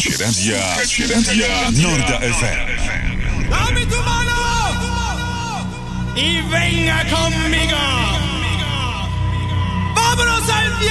Cachiradia Norda FM. Dame tu mano y venga conmigo.